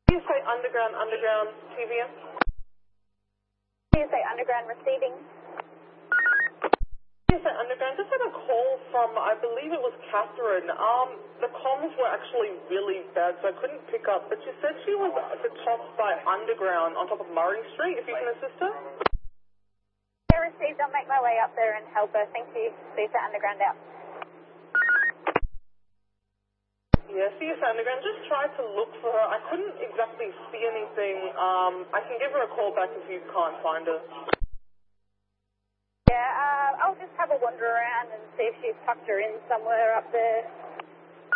You say underground TVM? You say underground receiving. You say underground. Just had a call from, I believe it was Catherine. The comms were actually really bad, so I couldn't pick up. But she said she was at the top by underground on top of Murray Street, if you can assist her. Yeah, received. I'll make my way up there and help her. Thank you. See that underground out. Yeah, CS Underground. Just tried to look for her. I couldn't exactly see anything. I can give her a call back if you can't find her. Yeah, I'll just have a wander around and see if she's tucked her in somewhere up there.